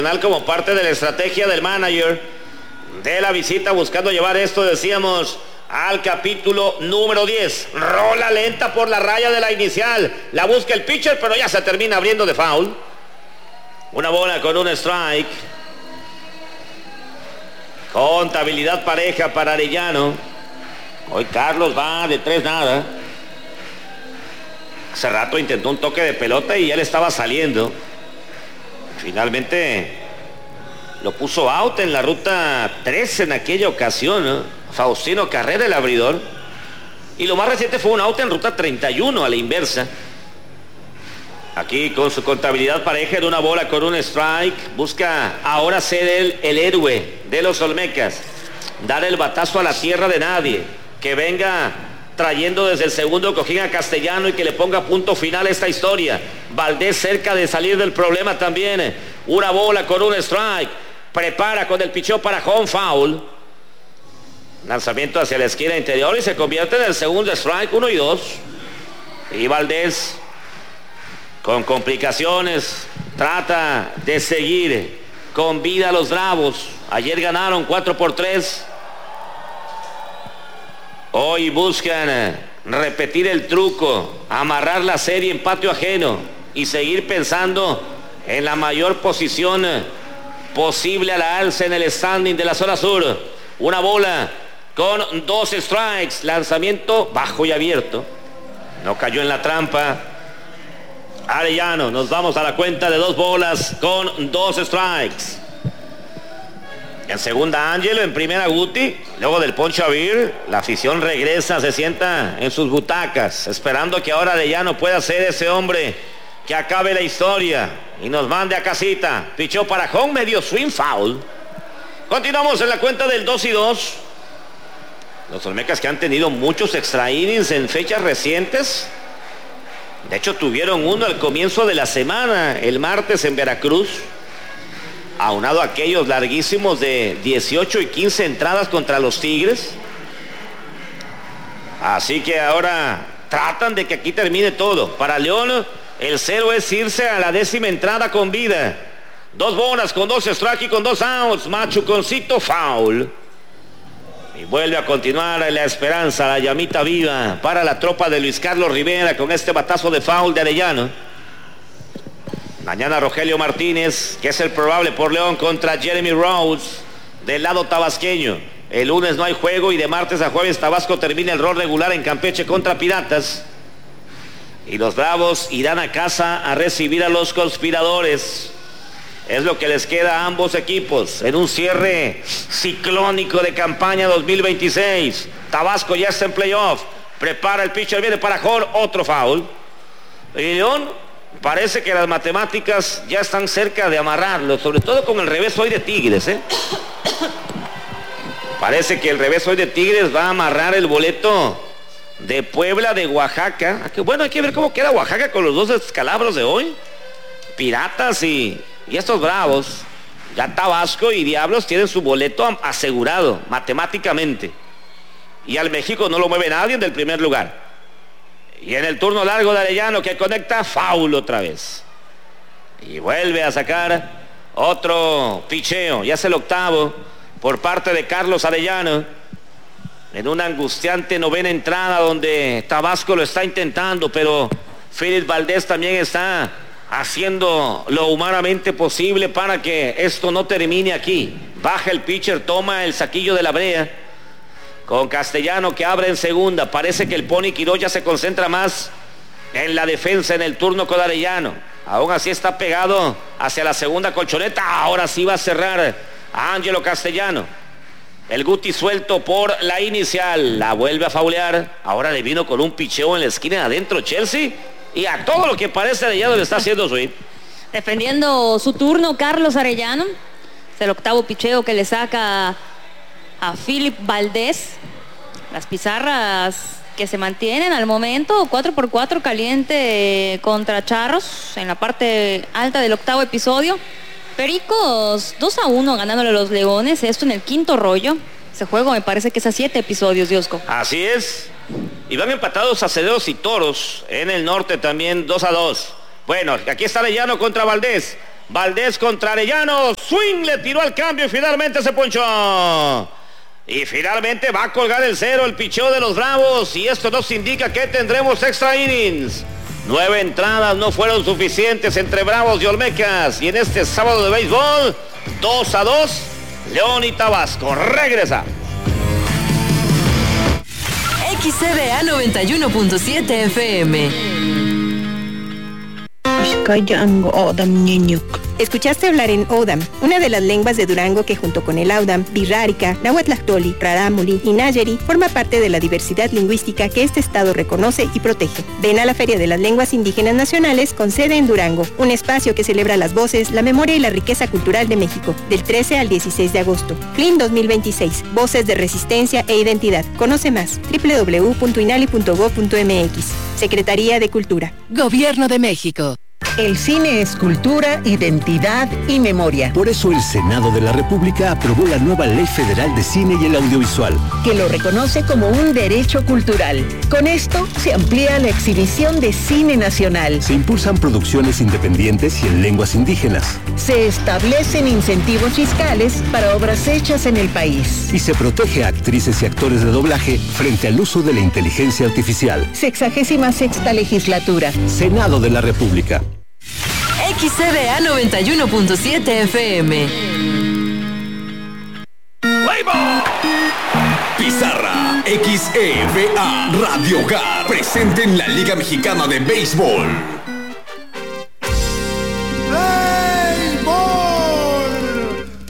intencional como parte de la estrategia del manager de la visita, buscando llevar esto, decíamos, al capítulo número 10. Rola lenta por la raya de la inicial. La busca el pitcher, pero ya se termina abriendo de foul. Una bola con un strike. Contabilidad pareja para Arellano. Hoy Carlos va de 3-0. Hace rato intentó un toque de pelota y él estaba saliendo. Finalmente lo puso out en la ruta 3 en aquella ocasión, ¿no? Faustino Carrera, el abridor. Y lo más reciente fue un out en ruta 31 a la inversa. Aquí con su contabilidad pareja de una bola con un strike, busca ahora ser el héroe de los Olmecas. Dar el batazo a la tierra de nadie. Que venga trayendo desde el segundo cojín a Castellano y que le ponga punto final a esta historia. Valdés cerca de salir del problema también. Una bola con un strike. Prepara con el picheo para home foul. Lanzamiento hacia la esquina interior y se convierte en el segundo strike, 1 y 2. Y Valdés, con complicaciones, trata de seguir con vida a los Bravos. Ayer ganaron 4-3. Hoy buscan repetir el truco, amarrar la serie en patio ajeno y seguir pensando en la mayor posición posible a la alza en el standing de la zona sur. Una bola con 2 strikes, lanzamiento bajo y abierto. No cayó en la trampa Arellano. Nos vamos a la cuenta de 2 bolas con 2 strikes. En segunda Ángelo, en primera Guti. Luego del poncho a Vir, la afición regresa, se sienta en sus butacas, esperando que ahora Arellano pueda ser ese hombre que acabe la historia y nos mande a casita. Pichó para home, medio swing foul. Continuamos en la cuenta del 2 y 2. Los Olmecas que han tenido muchos extra innings en fechas recientes. De hecho tuvieron uno al comienzo de la semana, el martes en Veracruz, aunado a aquellos larguísimos de 18 y 15 entradas contra los Tigres. Así que ahora tratan de que aquí termine todo. Para León el 0 es irse a la 10ª entrada con vida. 2 bolas con 2 strikes y con 2 outs. Machuconcito foul. Y vuelve a continuar la esperanza, la llamita viva para la tropa de Luis Carlos Rivera con este batazo de foul de Arellano. Mañana Rogelio Martínez, que es el probable por León, contra Jeremy Rhodes del lado tabasqueño. El lunes no hay juego y de martes a jueves Tabasco termina el rol regular en Campeche contra Piratas. Y los Bravos irán a casa a recibir a los Conspiradores. Es lo que les queda a ambos equipos en un cierre ciclónico de campaña 2026. Tabasco ya está en playoff. Prepara el pitcher, viene para Jor, otro foul. Y León, parece que las matemáticas ya están cerca de amarrarlo, sobre todo con el revés hoy de Tigres, Parece que el revés hoy de Tigres va a amarrar el boleto de Puebla, de Oaxaca. Bueno, hay que ver cómo queda Oaxaca con los 2 descalabros de hoy. Piratas y estos Bravos. Ya Tabasco y Diablos tienen su boleto asegurado matemáticamente. Y al México no lo mueve nadie del primer lugar. Y en el turno largo de Arellano, que conecta, foul otra vez. Y vuelve a sacar otro picheo. Ya es el 8º por parte de Carlos Arellano. En una angustiante 9ª entrada donde Tabasco lo está intentando, pero Félix Valdés también está haciendo lo humanamente posible para que esto no termine aquí. Baja el pitcher, toma el saquillo de la brea. Con Castellano que abre en segunda. Parece que el Pony Quiroz ya se concentra más en la defensa en el turno con Arellano. Aún así está pegado hacia la segunda colchoneta. Ahora sí va a cerrar a Ángelo Castellano. El Guti suelto por la inicial. La vuelve a faulear. Ahora le vino con un picheo en la esquina de adentro Chelsea. Y a todo lo que parece Arellano le está haciendo swing. Defendiendo su turno Carlos Arellano. Es el 8º picheo que le saca a Philip Valdés. Las pizarras que se mantienen al momento, 4-4 caliente contra Charros en la parte alta del 8º episodio. Pericos 2-1 ganándole a los Leones, esto en el 5º rollo. Ese juego me parece que es a 7 episodios, Diosco. Así es. Y van empatados Acereros y Toros en el norte también 2-2. Bueno, aquí está Arellano contra Valdés. Valdés contra Arellano. Swing, le tiró al cambio y finalmente se ponchó. Y finalmente va a colgar el cero el picheo de los Bravos. Y esto nos indica que tendremos extra innings. 9 entradas no fueron suficientes entre Bravos y Olmecas. Y en este sábado de béisbol, 2-2, León y Tabasco. Regresa. XCDA 91.7 FM. Escuchaste hablar en Odam, una de las lenguas de Durango que junto con el Audam, Birrárica, Nahuatlactoli, Rarámuri y Nayeri forma parte de la diversidad lingüística que este estado reconoce y protege. Ven a la Feria de las Lenguas Indígenas Nacionales con sede en Durango, un espacio que celebra las voces, la memoria y la riqueza cultural de México, del 13 al 16 de agosto. FLIN 2026, Voces de Resistencia e Identidad. Conoce más, www.inali.gov.mx. Secretaría de Cultura. Gobierno de México. El cine es cultura, identidad y memoria. Por eso el Senado de la República aprobó la nueva Ley Federal de Cine y el Audiovisual, que lo reconoce como un derecho cultural. Con esto se amplía la exhibición de cine nacional. Se impulsan producciones independientes y en lenguas indígenas. Se establecen incentivos fiscales para obras hechas en el país. Y se protege a actrices y actores de doblaje frente al uso de la inteligencia artificial. 66ª legislatura. Senado de la República. XCDA 91.7 FM. Pizarra XEVA Radio Hogar presente en la Liga Mexicana de Béisbol.